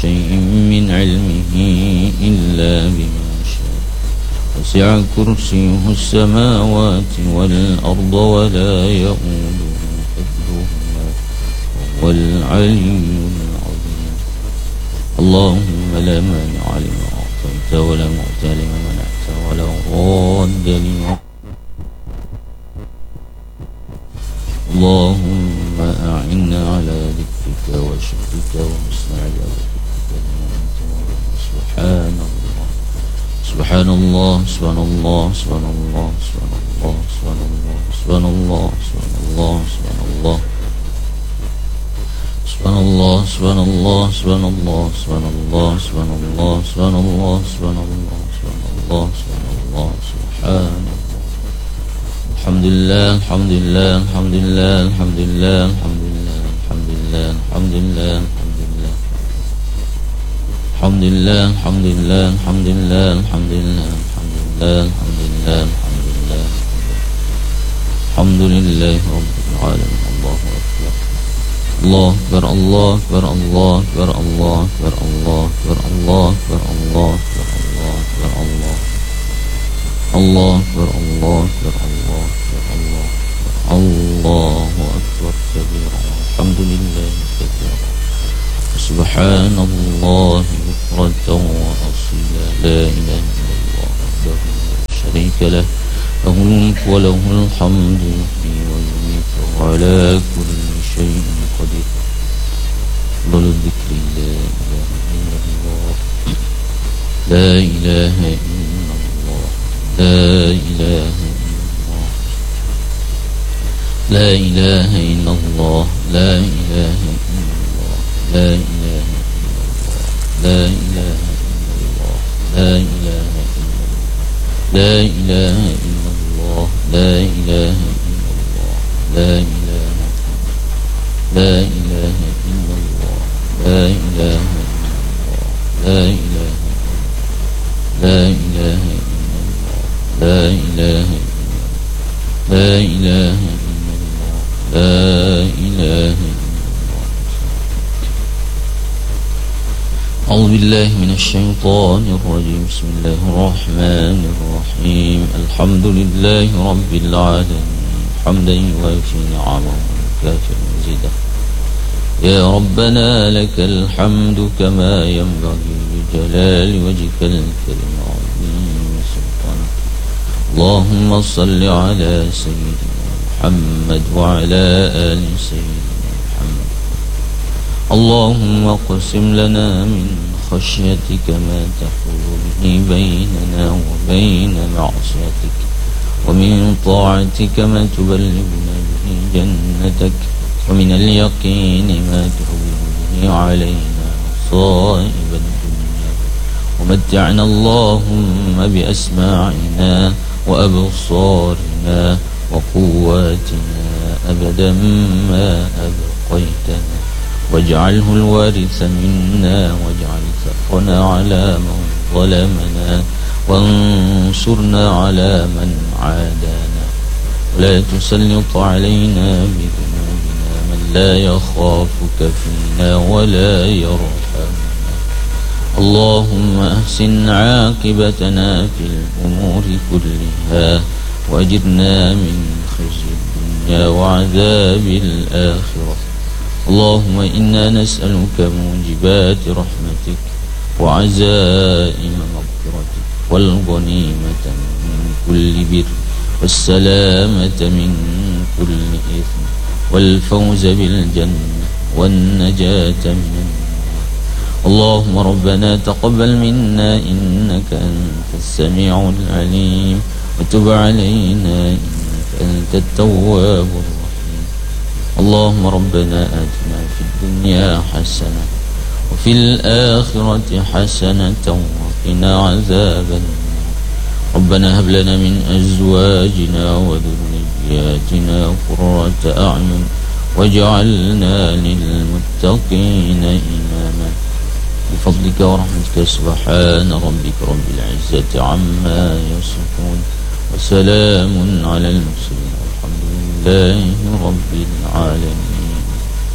شيء من علمه إلا بما شاء. وسع كرسيه السماوات والأرض ولا يؤوده حفظهما وهو العلي العظيم. اللهم لا مانع لما أعطيت ولا معطي لما منعت ولا راد لما. اللهم أعنا على ذكرك وشكرك وحسن عبادتك. سبحان الله سبحان الله سبحان الله سبحان الله سبحان الله سبحان الله سبحان الله سبحان الله سبحان الله سبحان الله سبحان الله سبحان الله سبحان الله سبحان الله سبحان الله سبحان الله سبحان الله. الحمد لله الحمد لله الحمد لله الحمد لله الحمد لله الحمد لله الحمد لله الحمد لله الحمد لله الحمد لله الحمد لله الحمد لله الحمد لله الحمد لله الحمد لله رب العالمين. الله أكبر الله أكبر الله أكبر الله أكبر الله أكبر الله أكبر الله أكبر الله أكبر الله أكبر الله أكبر الله أكبر الله أكبر كبيرا والحمد لله كثيرا سبحان الله بكرة وأصيلا. لا إله إلا الله وحده لا شريك له له الملك وله الحمد يحيي ويميت وعلى كل شيء قدير. أفضل الذكر لا إله إلا الله لا إله إلا الله لا إله إلا الله لا إله إلا الله لا إله إلا الله لا إله إلا الله لا إله إلا الله لا إله إلا الله لا إله لا إله إلا الله لا إله لا إله لا إله إلا الله لا إله لا إله إلا الله لا إله إلا الله. أعوذ بالله من الشيطان الرجيم. بسم الله الرحمن الرحيم. الحمد لله رب العالمين حمدا يوافي نعمه ويكافئ مزيدا. يا ربنا لك الحمد كما ينبغي لجلال وجهك الكريم وعظيم سلطانك. اللهم صل على سيدنا محمد وعلى آل سيدنا محمد. اللهم اقسم لنا من خشيتك ما تحول به بيننا وبين معصيتك ومن طاعتك ما تبلغنا به جنتك ومن اليقين ما تهون به علينا مصائب الدنيا ومتعنا اللهم بأسماعنا وأبصارنا وقواتنا أبدا ما أبقيتنا واجعله الوارث منا واجعل ثأرنا على من ظلمنا وانصرنا على من عادانا ولا تسلط علينا بذنوبنا من لا يخافك فينا ولا يرحمنا. اللهم أحسن عاقبتنا في الأمور كلها وأجرنا من خزي الدنيا وعذاب الآخرة. اللهم إنا نسألك موجبات رحمتك وعزائم مغفرتك والغنيمة من كل بر والسلامة من كل إثم والفوز بالجنة والنجاة من النار. اللهم ربنا تقبل منا إنك أنت السميع العليم وتب علينا إنك أنت التواب الرحيم. اللهم ربنا آتنا في الدنيا حسنة وفي الآخرة حسنة وقنا عذاب النار. ربنا هب لنا من أزواجنا وذرياتنا قرة أعين واجعلنا للمتقين إماما. بفضلك ورحمتك سبحان ربك رب العزة عما يصفون وسلام على المرسلين والحمد لله رب العالمين.